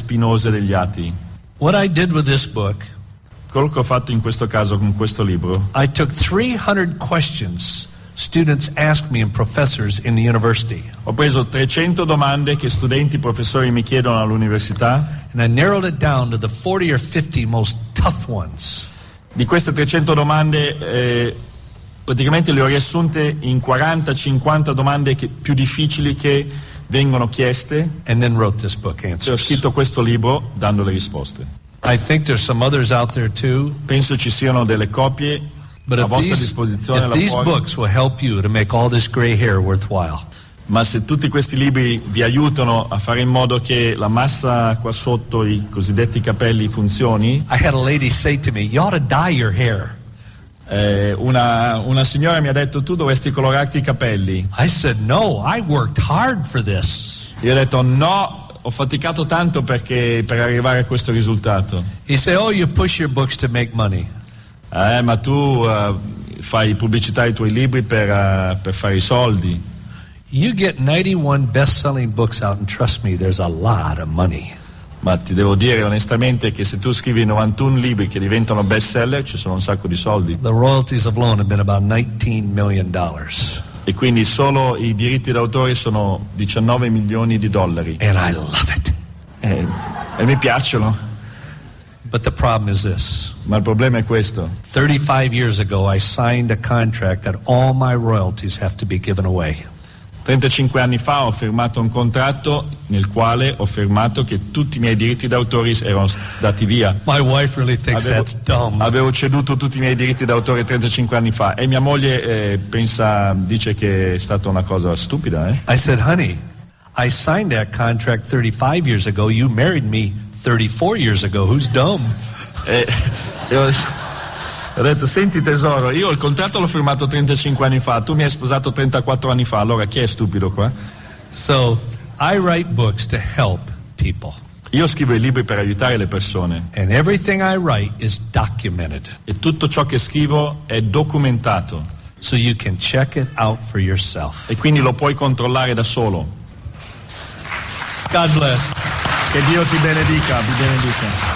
spinose degli Atti. What I did with this book, Quello che ho fatto in questo caso con questo libro, I took 300 questions students asked me and professors in the university. ho preso 300 domande che studenti e professori mi chiedono all'università. And I narrowed it down to the 40 or 50 most tough ones. Di queste 300 domande praticamente le ho riassunte in 40-50 domande più difficili che vengono chieste. And then wrote this book, E ho Answers. scritto questo libro dando le risposte. I think there's some others out there too. Penso ci siano delle copie But a if vostra disposizione if là these fuori. books will help you to make all this gray hair worthwhile, Ma se tutti questi libri vi aiutano a fare in modo che la massa qua sotto, i cosiddetti capelli, funzioni, I had a lady say to me, "You ought to dye your hair." una signora mi ha detto: tu dovresti colorarti i capelli. I said, "No, I worked hard for this." Io ho detto: no, ho faticato tanto per arrivare a questo risultato. He said, "Oh, you push your books to make money." Ma tu fai pubblicità ai tuoi libri per fare i soldi. You get 91 best-selling books out, and trust me, there's a lot of money. Ma ti devo dire onestamente che se tu scrivi 91 libri che diventano bestseller ci sono un sacco di soldi. The royalties alone have been about $19 million. E quindi solo i diritti d'autore sono 19 milioni di dollari. And I love it. E mi piacciono. But the problem is this. Ma il problema è questo. 35 years ago, I signed a contract that all my royalties have to be given away. 35 anni fa ho firmato un contratto nel quale ho firmato che tutti i miei diritti d'autore erano dati via. My wife really thinks that's dumb. Avevo ceduto tutti i miei diritti d'autore 35 anni fa e mia moglie dice che è stata una cosa stupida. I said, "Honey, I signed that contract 35 years ago. You married me 34 years ago. Who's dumb?" Ho detto: senti tesoro, io il contratto l'ho firmato 35 anni fa, tu mi hai sposato 34 anni fa, allora chi è stupido qua? So I write books to help people. Io scrivo i libri per aiutare le persone. And everything I write is documented. E tutto ciò che scrivo è documentato. So you can check it out for yourself. E quindi lo puoi controllare da solo. God bless. Che Dio ti benedica, vi benedica.